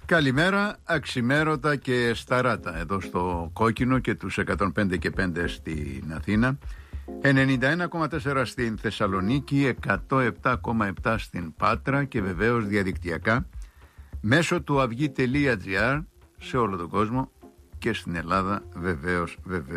Καλημέρα, αξιμέρωτα και σταράτα εδώ στο Κόκκινο και τους 105 και 5 στην Αθήνα, 91,4 στην Θεσσαλονίκη, 107,7 στην Πάτρα και βεβαίως διαδικτυακά μέσω του avygi.gr σε όλο τον κόσμο και στην Ελλάδα βεβαίως.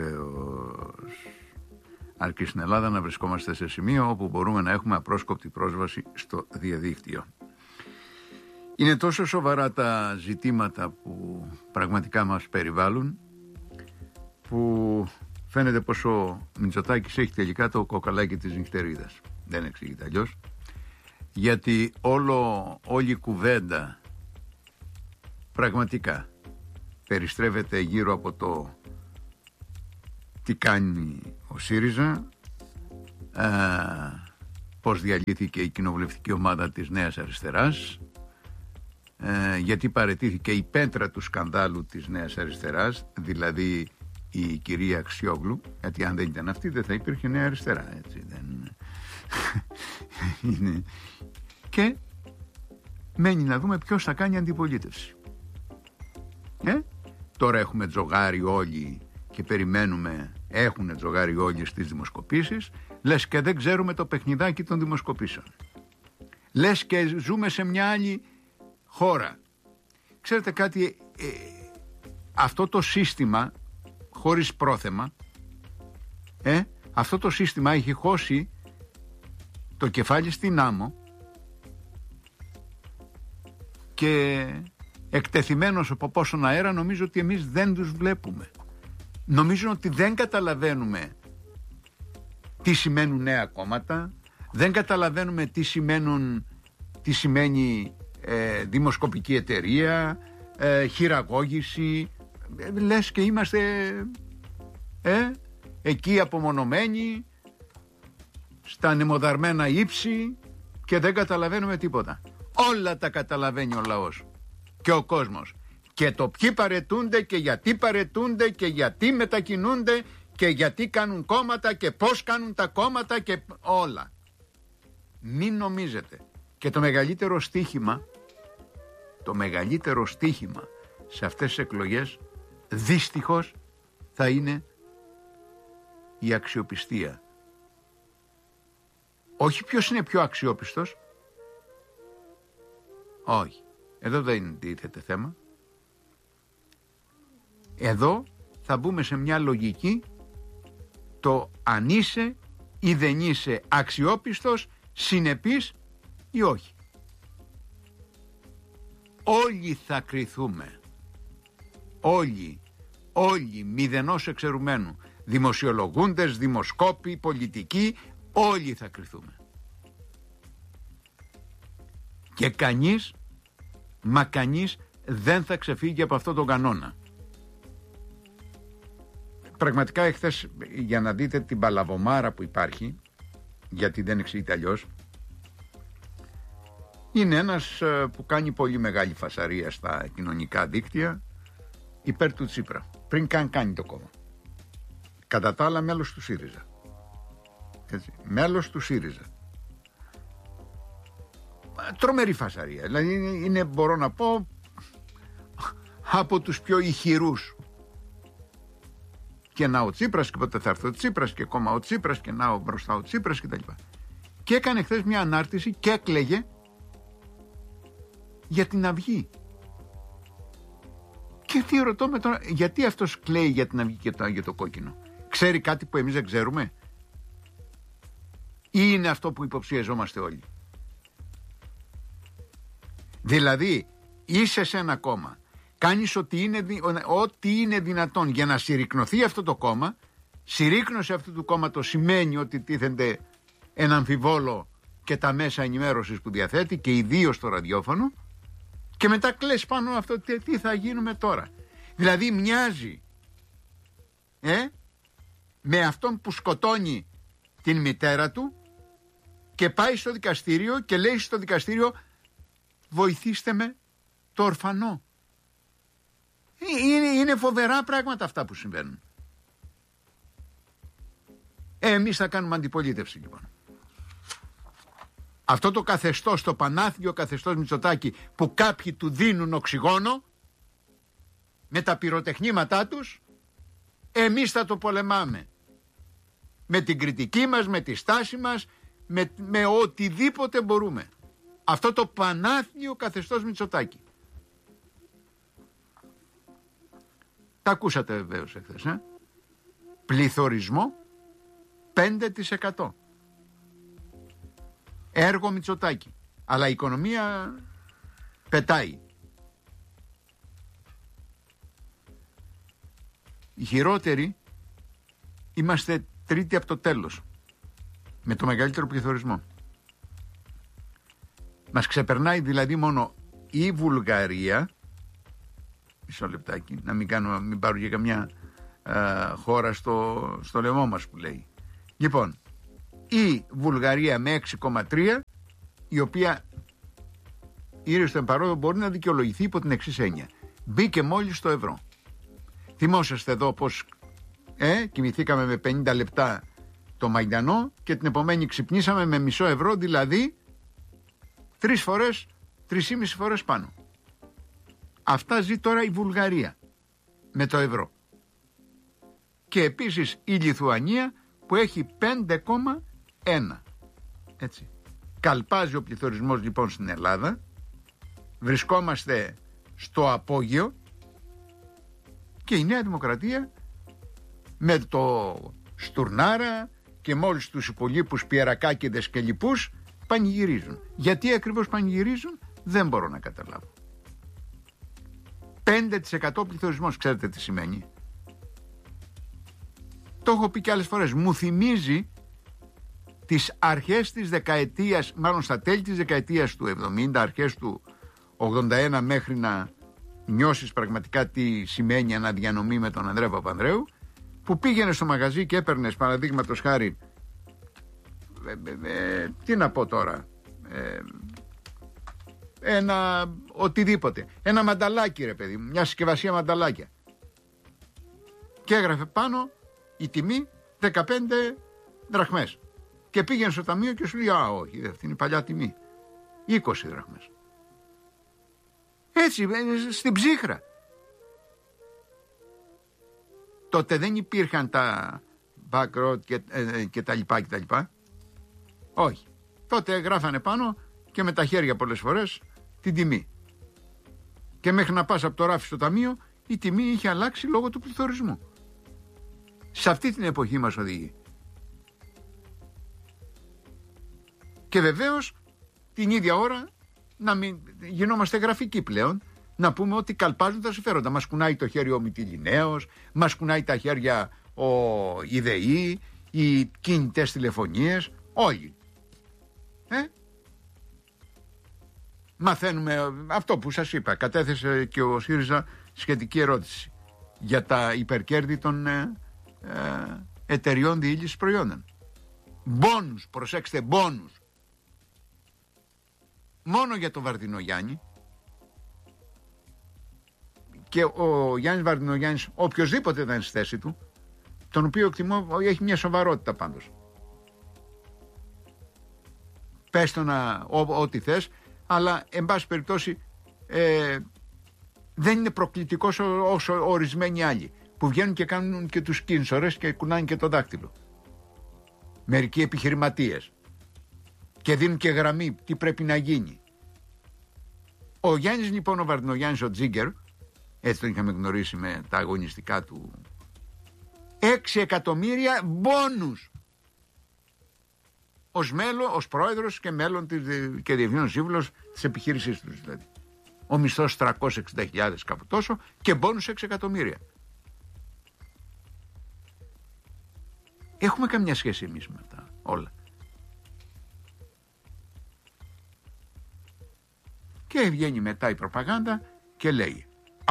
Αρκεί στην Ελλάδα να βρισκόμαστε σε σημείο όπου μπορούμε να έχουμε απρόσκοπτη πρόσβαση στο διαδίκτυο. Είναι τόσο σοβαρά τα ζητήματα που πραγματικά μας περιβάλλουν, που φαίνεται πως ο Μητσοτάκης έχει τελικά το κοκαλάκι της νυχτερίδας. Δεν εξηγείται αλλιώς. Γιατί όλη η κουβέντα πραγματικά περιστρέφεται γύρω από το τι κάνει ο ΣΥΡΙΖΑ, πώς διαλύθηκε η κοινοβουλευτική ομάδα της Νέας Αριστεράς, γιατί παραιτήθηκε η πέτρα του σκανδάλου της Νέας Αριστεράς, δηλαδή η κυρία Αξιόγλου, γιατί αν δεν ήταν αυτή δεν θα υπήρχε Νέα Αριστερά, έτσι δεν είναι. Και μένει να δούμε ποιος θα κάνει αντιπολίτευση. Τώρα έχουμε τζογάρει όλοι και περιμένουμε, έχουν τζογάρει όλοι στις δημοσκοπήσεις, λες και δεν ξέρουμε το παιχνιδάκι των δημοσκοπήσεων. Λες και ζούμε σε μια άλλη χώρα. Ξέρετε κάτι, αυτό το σύστημα χωρίς πρόθεμα, αυτό το σύστημα έχει χώσει το κεφάλι στην άμμο και εκτεθειμένος από πόσον αέρα νομίζω ότι εμείς δεν τους βλέπουμε. Νομίζω ότι δεν καταλαβαίνουμε τι σημαίνουν νέα κόμματα, δεν καταλαβαίνουμε τι σημαίνει δημοσκοπική εταιρεία, χειραγώγηση, λες και είμαστε εκεί απομονωμένοι στα ανεμοδαρμένα ύψη και δεν καταλαβαίνουμε τίποτα. Όλα τα καταλαβαίνει ο λαός και ο κόσμος, και το ποιοι παρετούνται και γιατί παρετούνται και γιατί μετακινούνται και γιατί κάνουν κόμματα και πώς κάνουν τα κόμματα και όλα. Μην νομίζετε. Και το μεγαλύτερο στοίχημα σε αυτές τις εκλογές δυστυχώς θα είναι η αξιοπιστία. Όχι ποιος είναι πιο αξιόπιστος, όχι, εδώ δεν τίθεται θέμα. Εδώ θα μπούμε σε μια λογική το αν είσαι ή δεν είσαι αξιόπιστος, συνεπής ή όχι. Όλοι θα κριθούμε. Όλοι μηδενός εξαιρουμένου. Δημοσιολογούντες, δημοσκόποι, πολιτικοί, όλοι θα κριθούμε. Και κανείς δεν θα ξεφύγει από αυτόν τον κανόνα. Πραγματικά εχθές, για να δείτε την παλαβομάρα που υπάρχει, γιατί δεν εξηγείται αλλιώς, είναι ένας που κάνει πολύ μεγάλη φασαρία στα κοινωνικά δίκτυα υπέρ του Τσίπρα, πριν καν κάνει το κόμμα. Κατά τα άλλα μέλος του ΣΥΡΙΖΑ. Έτσι, μέλος του ΣΥΡΙΖΑ. Τρομερή φασαρία. Δηλαδή είναι, μπορώ να πω, από τους πιο ηχηρούς. Και να ο Τσίπρας και ποτέ θα έρθει ο Τσίπρας και ακόμα ο Τσίπρας και να ο μπροστά ο Τσίπρας κτλ. Και έκανε χθες μια ανάρτηση και έκλαιγε για την Αυγή. Και τι ρωτώ με τώρα, γιατί αυτός κλαίει για την Αυγή και για το κόκκινο? Ξέρει κάτι που εμείς δεν ξέρουμε? Ή είναι αυτό που υποψιαζόμαστε όλοι? Δηλαδή είσαι σε ένα κόμμα, κάνεις ό,τι είναι δυνατόν για να συρρικνωθεί αυτό το κόμμα. Συρρίκνωση αυτού του κόμματος σημαίνει ότι τίθενται ένα αμφιβόλο και τα μέσα ενημέρωσης που διαθέτει και ιδίως το ραδιόφωνο, και μετά κλαις πάνω αυτό, τι θα γίνουμε τώρα? Δηλαδή μοιάζει με αυτόν που σκοτώνει την μητέρα του και πάει στο δικαστήριο και λέει στο δικαστήριο βοηθήστε με το ορφανό. Είναι φοβερά πράγματα αυτά που συμβαίνουν. Εμείς θα κάνουμε αντιπολίτευση λοιπόν. Αυτό το καθεστώς, το πανάθλιο καθεστώς Μητσοτάκη, που κάποιοι του δίνουν οξυγόνο με τα πυροτεχνήματά τους, εμείς θα το πολεμάμε. Με την κριτική μας, με τη στάση μας, με οτιδήποτε μπορούμε. Αυτό το πανάθλιο καθεστώς Μητσοτάκη. Τα ακούσατε βεβαίως εχθές, Πληθωρισμό 5%. Έργο Μητσοτάκη. Αλλά η οικονομία πετάει. Οι χειρότεροι είμαστε τρίτη από το τέλος. Με το μεγαλύτερο πληθωρισμό. Μας ξεπερνάει δηλαδή μόνο η Βουλγαρία. Μισό λεπτάκι, να μην πάρω και καμιά χώρα στο λαιμό μας που λέει. Λοιπόν, η Βουλγαρία με 6,3, η οποία ήρθε στον παρόδο μπορεί να δικαιολογηθεί υπό την εξής έννοια. Μπήκε μόλις στο ευρώ. Θυμόσαστε εδώ πως κοιμηθήκαμε με 50 λεπτά το Μαϊντανό και την επομένη ξυπνήσαμε με μισό ευρώ, δηλαδή 3,5 φορές πάνω. Αυτά ζει τώρα η Βουλγαρία με το ευρώ. Και επίσης η Λιθουανία που έχει 5,1. Έτσι. Καλπάζει ο πληθωρισμός λοιπόν στην Ελλάδα. Βρισκόμαστε στο απόγειο και η Νέα Δημοκρατία με το Στουρνάρα και με όλους τους υπολείπους Πιερακάκηδες και λοιπούς πανηγυρίζουν. Γιατί ακριβώς πανηγυρίζουν δεν μπορώ να καταλάβω. 5% πληθωρισμός, ξέρετε τι σημαίνει? Το έχω πει και άλλες φορές. Μου θυμίζει τις αρχές της δεκαετίας, μάλλον στα τέλη της δεκαετίας του 70, αρχές του 81, μέχρι να νιώσεις πραγματικά τι σημαίνει αναδιανομή με τον Ανδρέα Παπανδρέου, που πήγαινε στο μαγαζί και έπαιρνες, παραδείγματος χάρη, τι να πω τώρα, ένα οτιδήποτε, ένα μανταλάκι ρε παιδί μου, μια συσκευασία μανταλάκια, και έγραφε πάνω η τιμή 15 δραχμές και πήγαινε στο ταμείο και σου λέει όχι, αυτή είναι η παλιά τιμή, 20 δραχμές. Έτσι στην ψύχρα. Τότε δεν υπήρχαν τα backroad και τα λοιπά. Όχι. Τότε γράφανε πάνω και με τα χέρια πολλές φορές την τιμή. Και μέχρι να πας από το ράφι στο ταμείο η τιμή είχε αλλάξει λόγω του πληθωρισμού. Σε αυτή την εποχή μας οδηγεί. Και βεβαίως την ίδια ώρα να μην γινόμαστε γραφικοί πλέον, να πούμε ότι καλπάζουν τα συμφέροντα. Μας κουνάει το χέρι ο Μυτιληναίος, μας κουνάει τα χέρια η ΔΕΗ, οι κινητές τηλεφωνίες, όλοι. Μαθαίνουμε αυτό που σας είπα. Κατέθεσε και ο ΣΥΡΙΖΑ σχετική ερώτηση για τα υπερκέρδη των εταιριών διήλυσης προϊόντων. Μπόνους, προσέξτε, μπόνους. Μόνο για τον Βαρδινογιάννη. Και ο Γιάννης Βαρδινογιάννης, οποιοσδήποτε ήταν στη θέση του, τον οποίο εκτιμώ, έχει μια σοβαρότητα πάντως. Πες το ό,τι θες, αλλά εν πάση περιπτώσει δεν είναι προκλητικός όσο ορισμένοι άλλοι που βγαίνουν και κάνουν και τους κίνσορες και κουνάνε και το δάκτυλο. Μερικοί επιχειρηματίες και δίνουν και γραμμή τι πρέπει να γίνει. Ο Γιάννης λοιπόν, ο Βαρδινογιάννης, ο Τζίγκερ, έτσι τον είχαμε γνωρίσει με τα αγωνιστικά του, 6 εκατομμύρια μπόνους ως πρόεδρος και μέλλον και διευθύνων σύμβουλος της επιχείρησής τους δηλαδή. Ο μισθός 360.000 κάπου τόσο και μπόνους 6 εκατομμύρια. Έχουμε καμιά σχέση εμείς με αυτά όλα? Και βγαίνει μετά η προπαγάνδα και λέει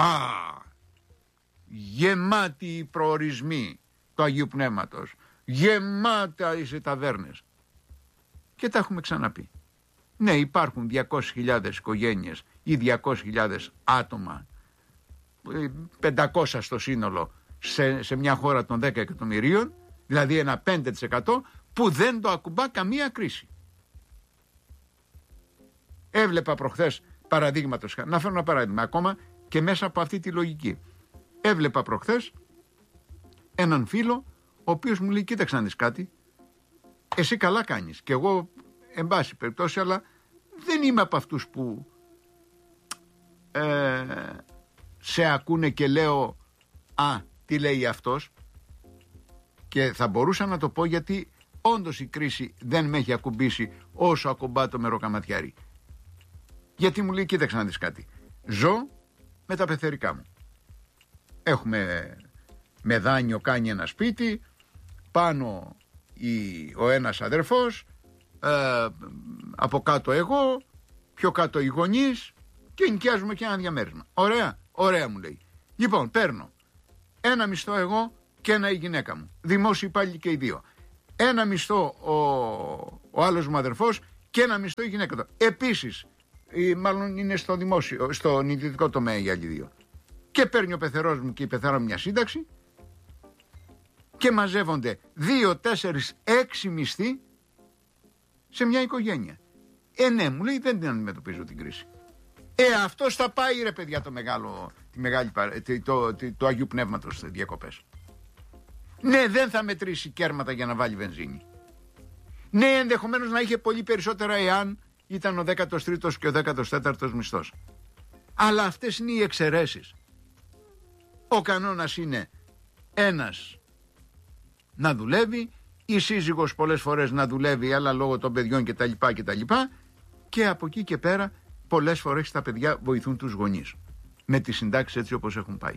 γεμάτη προορισμοί του Αγίου Πνεύματος, γεμάτα οι ταβέρνες. Και τα έχουμε ξαναπεί. Ναι, υπάρχουν 200.000 οικογένειες ή 200.000 άτομα, 500 στο σύνολο σε μια χώρα των 10 εκατομμυρίων, δηλαδή ένα 5% που δεν το ακουμπά καμία κρίση. Έβλεπα προχθές, παραδείγματος, να φέρω ένα παράδειγμα, ακόμα και μέσα από αυτή τη λογική. Έβλεπα προχθές έναν φίλο, ο οποίος μου λέει: κοίταξε να δεις κάτι, εσύ καλά κάνεις. Και εγώ, εν πάση περιπτώσει, αλλά δεν είμαι από αυτούς που σε ακούνε και λέω «Α, τι λέει αυτός». Και θα μπορούσα να το πω, γιατί όντως η κρίση δεν με έχει ακουμπήσει όσο ακουμπά το μεροκαματιάρι. Γιατί μου λέει: κοίταξε να δεις κάτι, ζω με τα πεθερικά μου. Έχουμε με δάνειο κάνει ένα σπίτι, πάνω ο ένας αδερφός, από κάτω εγώ, πιο κάτω οι γονείς, και νοικιάζουμε και ένα διαμέρισμα. Ωραία, ωραία μου λέει. Λοιπόν, παίρνω ένα μισθό εγώ και ένα η γυναίκα μου. Δημόσιοι υπάλληλοι και οι δύο. Ένα μισθό ο άλλος μου αδερφός και ένα μισθό η γυναίκα του. Επίσης, μάλλον είναι στο δημόσιο, στον ιδιωτικό τομέα οι άλλοι δύο. Και παίρνει ο πεθερός μου και η πεθερά μου μια σύνταξη και μαζεύονται 2, 4, 6 μισθοί σε μια οικογένεια. Ναι, μου λέει, δεν την αντιμετωπίζω την κρίση. Αυτός θα πάει, ρε παιδιά, το Αγίου Πνεύματος διακοπές. Ναι, δεν θα μετρήσει κέρματα για να βάλει βενζίνη. Ναι, ενδεχομένως να είχε πολύ περισσότερα εάν ήταν ο 13ος και ο 14ος μισθός. Αλλά αυτές είναι οι εξαιρέσεις. Ο κανόνας είναι ένας να δουλεύει, η σύζυγος πολλές φορές να δουλεύει, αλλά λόγω των παιδιών κτλ. Και από εκεί και πέρα πολλές φορές τα παιδιά βοηθούν τους γονείς με τις συντάξεις έτσι όπως έχουν πάει.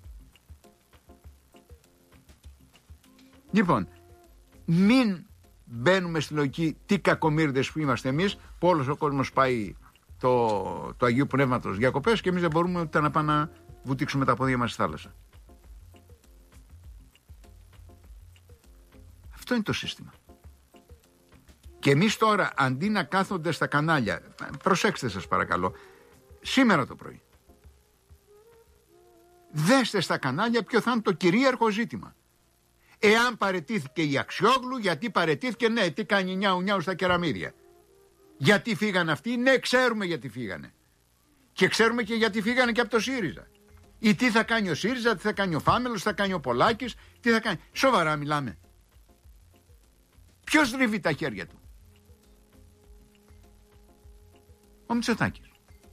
Λοιπόν, μην μπαίνουμε στη λογική τι κακομοίρδες που είμαστε εμείς, που όλος ο κόσμος πάει το Αγίου Πνεύματος διακοπές και εμείς δεν μπορούμε ούτε να πάμε να βουτήξουμε τα πόδια μας στη θάλασσα. Αυτό είναι το σύστημα. Και εμείς τώρα, αντί να κάθονται στα κανάλια, προσέξτε σας παρακαλώ, σήμερα το πρωί, δέστε στα κανάλια ποιο θα είναι το κυρίαρχο ζήτημα. Εάν παραιτήθηκε η Αξιόγλου, γιατί παραιτήθηκε, ναι, τι κάνει νιάου νιάου στα κεραμίδια. Γιατί φύγανε αυτοί, ναι, ξέρουμε γιατί φύγανε. Και ξέρουμε και γιατί φύγανε και από το ΣΥΡΙΖΑ. Ή τι θα κάνει ο ΣΥΡΙΖΑ, τι θα κάνει ο Φάμελος, τι θα κάνει ο Πολάκης, τι θα κάνει. Σοβαρά μιλάμε. Ποιος τρίβει τα χέρια του? Ο Μητσοτάκης.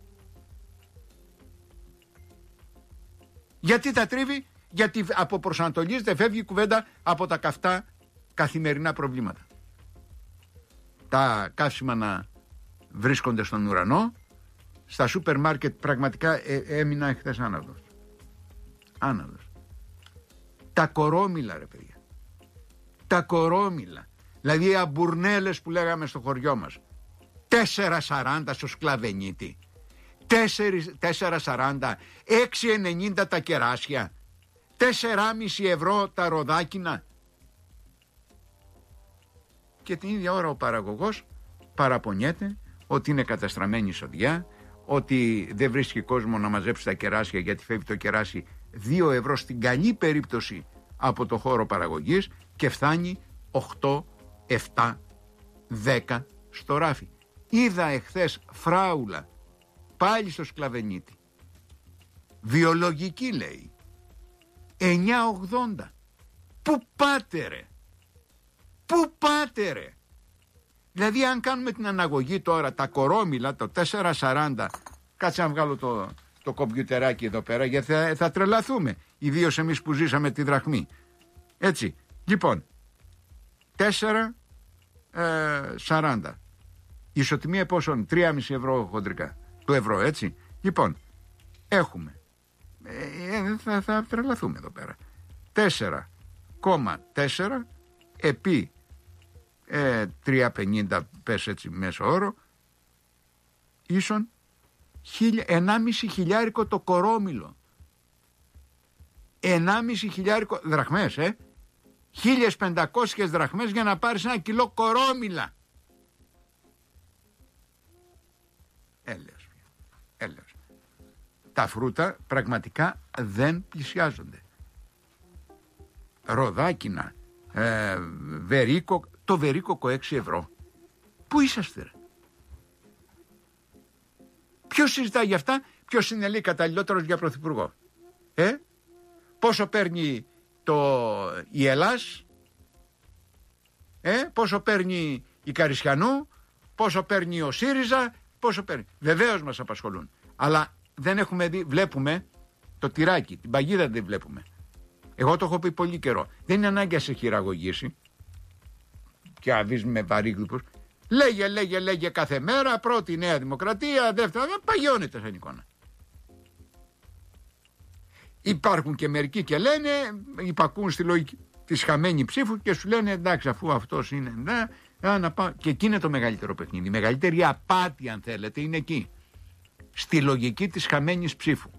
Γιατί τα τρίβει? Γιατί αποπροσανατολίζεται, φεύγει η κουβέντα από τα καυτά καθημερινά προβλήματα. Τα καύσιμα να βρίσκονται στον ουρανό, στα σούπερ μάρκετ πραγματικά έμεινα εχθές άναυδος. Άναυδος. Τα κορόμιλα, ρε παιδιά. Τα κορόμιλα. Δηλαδή οι αμπουρνέλες που λέγαμε στο χωριό μας. 4,40 στο Σκλαβενίτη. 4,40. 6,90 τα κεράσια. 4,5 ευρώ τα ροδάκινα. Και την ίδια ώρα ο παραγωγός παραπονιέται ότι είναι καταστραμμένη η σοδιά, ότι δεν βρίσκει κόσμο να μαζέψει τα κεράσια γιατί φεύγει το κεράσι 2 ευρώ στην καλή περίπτωση από το χώρο παραγωγής και φτάνει 8, 7, 10 στο ράφι. Είδα εχθές φράουλα πάλι στο Σκλαβενίτη. Βιολογική λέει. 9,80. Πού πάτε ρε? Πού πάτε ρε? Δηλαδή αν κάνουμε την αναγωγή τώρα, τα κορόμιλα, το 4,40, κάτσε να βγάλω το κομπιουτεράκι εδώ πέρα γιατί θα τρελαθούμε, ιδίως εμείς που ζήσαμε τη δραχμή. Έτσι, λοιπόν, 4,40. Ισοτιμία πόσων? 3,5 ευρώ χοντρικά. Του ευρώ, έτσι. Λοιπόν, έχουμε. Θα τρελαθούμε εδώ πέρα. 4,4 επί 3,50 πες έτσι μέσο όρο, ίσον 1,5 χιλιάρικο το κορόμιλο. 1,5 χιλιάρικο δραχμές, 1.500 δραχμές για να πάρεις 1 κιλό κορόμιλα. Έλεος. Τα φρούτα πραγματικά δεν πλησιάζονται. Ροδάκινα, βερίκο, το βερίκοκο 6 ευρώ. Πού είσαστε ρε? Ποιος συζητάει για αυτά? Ποιος είναι, λέει, καταλληλότερος για πρωθυπουργό? Πόσο παίρνει η Ελλάς? Πόσο παίρνει η Καρισιανού? Πόσο παίρνει ο ΣΥΡΙΖΑ? Πόσο παίρνει? Βεβαίως μας απασχολούν. Αλλά δεν έχουμε δει, βλέπουμε το τυράκι, την παγίδα δεν βλέπουμε. Εγώ το έχω πει πολύ καιρό. Δεν είναι ανάγκη να σε χειραγωγήσει και αβείς με βαρύγδουπους. Λέγε κάθε μέρα, πρώτη η Νέα Δημοκρατία, δεύτερα, παγιώνεται σαν εικόνα. Υπάρχουν και μερικοί και λένε, υπακούν στη λογική της χαμένη ψήφου και σου λένε εντάξει, αφού αυτός είναι, να πάω. Και εκεί είναι το μεγαλύτερο παιχνίδι. Η μεγαλύτερη απάτη, αν θέλετε, είναι εκεί. Στη λογική της χαμένης ψήφου.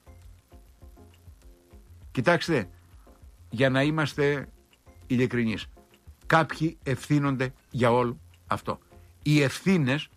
Κοιτάξτε, για να είμαστε ειλικρινείς, κάποιοι ευθύνονται για όλο αυτό. Οι ευθύνες